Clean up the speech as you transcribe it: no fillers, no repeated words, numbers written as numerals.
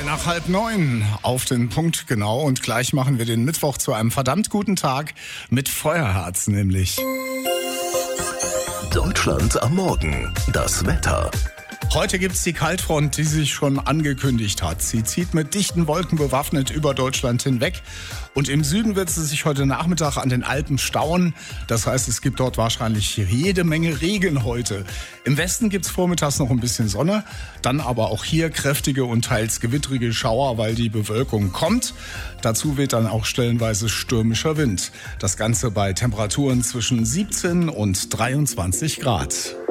Nach 8:30 auf den Punkt genau und gleich machen wir den Mittwoch zu einem verdammt guten Tag mit Feuerherz nämlich. Deutschland am Morgen. Das Wetter. Heute gibt's die Kaltfront, die sich schon angekündigt hat. Sie zieht mit dichten Wolken bewaffnet über Deutschland hinweg. Und im Süden wird sie sich heute Nachmittag an den Alpen stauen. Das heißt, es gibt dort wahrscheinlich jede Menge Regen heute. Im Westen gibt's vormittags noch ein bisschen Sonne. Dann aber auch hier kräftige und teils gewittrige Schauer, weil die Bewölkung kommt. Dazu weht dann auch stellenweise stürmischer Wind. Das Ganze bei Temperaturen zwischen 17 und 23 Grad.